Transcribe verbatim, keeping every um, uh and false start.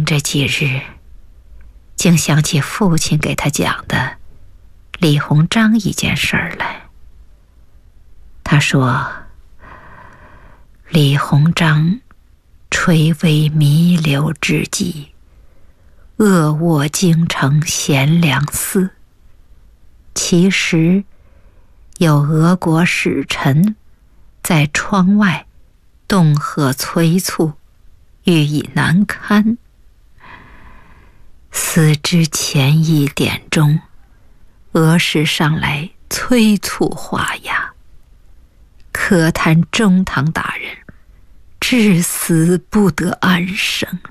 这几日，竟想起父亲给他讲的李鸿章一件事儿来。他说，李鸿章垂危弥留之际，恶卧京城贤良寺，其时有俄国使臣在窗外恫吓催促，欲以难堪。思之前一点钟，俄使上来催促画押，可叹中堂大人至死不得安生。